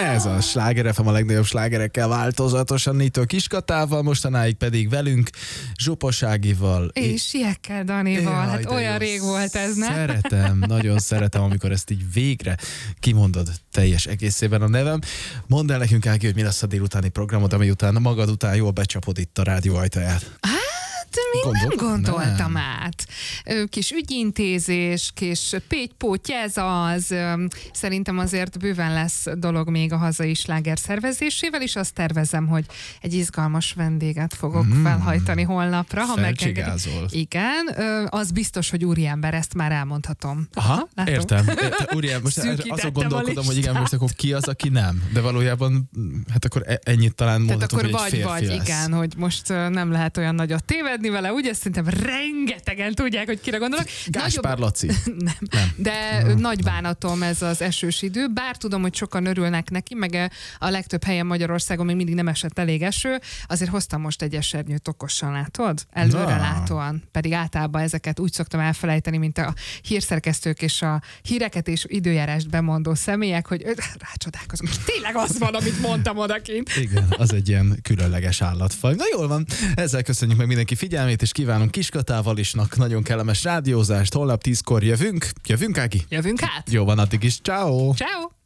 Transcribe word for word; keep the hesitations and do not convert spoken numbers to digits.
Ez a Sláger ef em a legnagyobb slágerekkel változatosan, Nitől Kiskatával, mostanáig pedig velünk, Zsupos Ágival. És Jekkel Danival, Jaj, hát de olyan jó. rég volt ez, nem? Szeretem, nagyon szeretem, amikor ezt így végre kimondod teljes egészében a nevem. Mondd el nekünk, Ági, hogy mi lesz a délutáni programod, ami után magad után jól becsapod itt a rádió ajtaját. Még Gondol- nem gondoltam nem. át. Ö, Kis ügyintézés, kis pégypóty, ez az. Ö, Szerintem azért bőven lesz dolog még a hazai sláger szervezésével, és azt tervezem, hogy egy izgalmas vendéget fogok Mm. felhajtani holnapra. Ha megengedik. Felcsigázol. Igen, ö, az biztos, hogy úriember, ezt már elmondhatom. Aha, Látom. értem. Úriám, most Szűkítettem azon a gondolkodom, hogy igen, listát. most akkor ki az, aki nem. De valójában, hát akkor e- ennyit talán Tehát mondhatunk, akkor hogy egy vagy, férfi vagy, lesz. igen, hogy most ö, nem lehet olyan nagyot tévedni vele, ugye? Szerintem rengetegen tudják, hogy kire gondolok. Gáspár Laci. Nem. Nem. De Nem. nagy bánatom ez az esős idő, bár tudom, hogy sokan örülnek neki, meg a legtöbb helyen Magyarországon még mindig nem esett elég eső, azért hoztam most egy esernyőt okosan, látod? Előre Na. látóan. Pedig általában ezeket úgy szoktam elfelejteni, mint a hírszerkesztők és a híreket és időjárást bemondó személyek, hogy ö, rácsodálkozom, hogy tényleg az van, amit mondtam odakint. Igen, az egy ilyen különleges állatfaj. Na jól van, ezzel köszönjük meg mindenki figyelmét, és kívánunk Kiskatával isnak nagyon kellemes rádiózást. Holnap tízkor jövünk. Jövünk, Ági? Jövünk át? Jó van, addig is. Ciao. Ciao.